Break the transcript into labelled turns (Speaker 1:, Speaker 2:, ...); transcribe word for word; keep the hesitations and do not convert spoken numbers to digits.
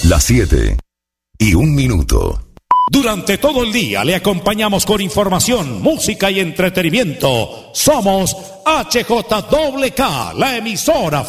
Speaker 1: Las siete y un minuto.
Speaker 2: Durante todo el día le acompañamos con información, música y entretenimiento. Somos H J K, la emisora